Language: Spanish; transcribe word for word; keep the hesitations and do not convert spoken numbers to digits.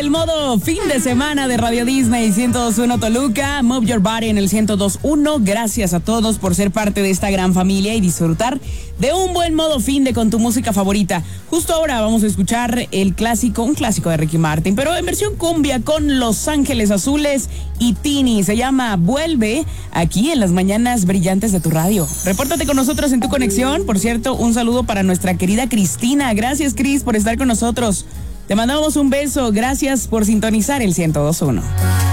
el modo fin de semana de Radio Disney ciento dos punto uno Toluca, Move Your Body en el ciento dos punto uno. Gracias a todos por ser parte de esta gran familia y disfrutar de un buen modo fin de con tu música favorita. Justo ahora vamos a escuchar el clásico, un clásico de Ricky Martin, pero en versión cumbia con Los Ángeles Azules y Tini. Se llama Vuelve, aquí en las mañanas brillantes de tu radio. Repórtate con nosotros en tu conexión. Por cierto, un saludo para nuestra querida Cristina. Gracias, Cris, por estar con nosotros. Te mandamos un beso. Gracias por sintonizar el ciento dos punto uno.